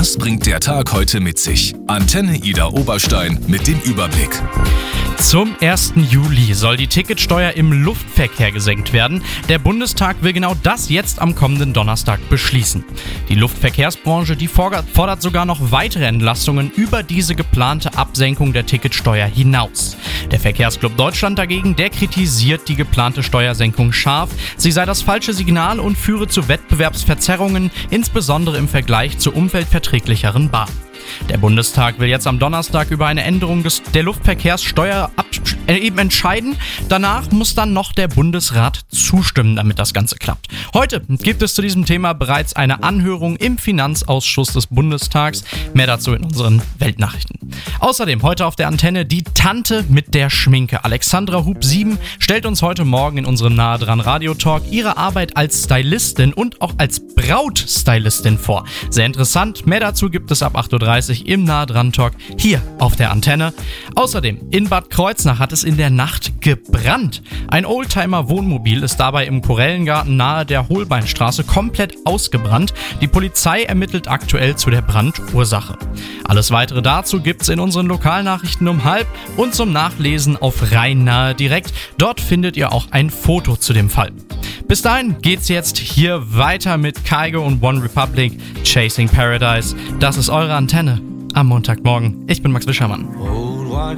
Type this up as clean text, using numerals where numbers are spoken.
Was bringt der Tag heute mit sich? Antenne Ida Oberstein mit dem Überblick. Zum 1. Juli soll die Ticketsteuer im Luftverkehr gesenkt werden. Der Bundestag will genau das jetzt am kommenden Donnerstag beschließen. Die Luftverkehrsbranche, die fordert sogar noch weitere Entlastungen über diese geplante Absenkung der Ticketsteuer hinaus. Der Verkehrsclub Deutschland dagegen, der kritisiert die geplante Steuersenkung scharf. Sie sei das falsche Signal und führe zu Wettbewerbsverzerrungen, insbesondere im Vergleich zu umweltverträglicheren Bahnen. Der Bundestag will jetzt am Donnerstag über eine Änderung der Luftverkehrssteuer eben entscheiden. Danach muss dann noch der Bundesrat zustimmen, damit das Ganze klappt. Heute gibt es zu diesem Thema bereits eine Anhörung im Finanzausschuss des Bundestags. Mehr dazu in unseren Weltnachrichten. Außerdem heute auf der Antenne die Tante mit der Schminke. Alexandra Hub-7 stellt uns heute Morgen in unserem Nahe dran Radio-Talk ihre Arbeit als Stylistin und auch als Brautstylistin vor. Sehr interessant. Mehr dazu gibt es ab 8.30 Uhr im Nahe dran Talk hier auf der Antenne. Außerdem in Bad Kreuznach hat es in der Nacht gebrannt. Ein Oldtimer-Wohnmobil ist dabei im Korellengarten nahe der Holbeinstraße komplett ausgebrannt. Die Polizei ermittelt aktuell zu der Brandursache. Alles weitere dazu gibt's in unseren Lokalnachrichten um 12:30 und zum Nachlesen auf Rhein-Nahe direkt. Dort findet ihr auch ein Foto zu dem Fall. Bis dahin geht's jetzt hier weiter mit Kygo und One Republic, Chasing Paradise. Das ist eure Antenne am Montagmorgen. Ich bin Max Wischermann.